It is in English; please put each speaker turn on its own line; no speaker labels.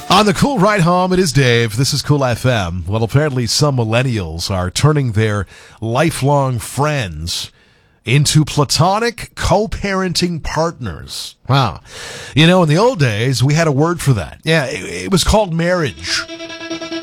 On the Cool Ride Home, it is Dave. This is Cool FM. Well, apparently some millennials are turning their lifelong friends into platonic co-parenting partners. Wow. You know, in the old days, we had a word for that. Yeah, it was called marriage.